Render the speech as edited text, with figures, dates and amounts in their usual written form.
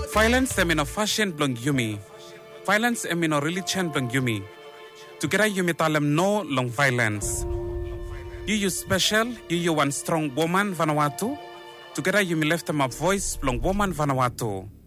Violence emino fashion blong yumi. Violence emino religion blong yumi. Together yumi talem no long violence. You special, you one strong woman Vanuatu. Together you left them a voice long woman Vanuatu.